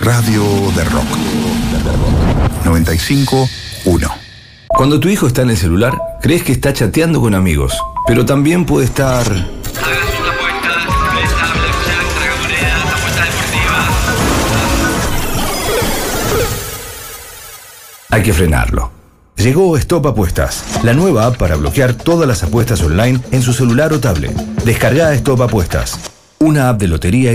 Radio de Rock. 95.1. Cuando tu hijo está en el celular, crees que está chateando con amigos, pero también puede estar... Haga sus apuestas, ruleta, blackjack, tragamonedas, apuestas deportivas. Hay que frenarlo. Llegó Stop Apuestas, la nueva app para bloquear todas las apuestas online en su celular o tablet. Descarga Stop Apuestas, una app de lotería y